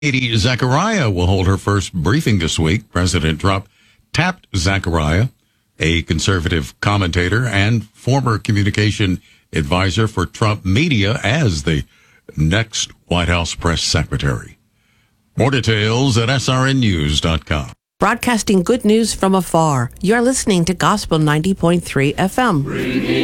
Katie Zachariah will hold her first briefing this week. President Trump tapped Zachariah, a conservative commentator and former communication advisor for Trump Media, as the next White House press secretary. More details at srnnews.com. Broadcasting good news from afar. You're listening to Gospel 90.3 FM.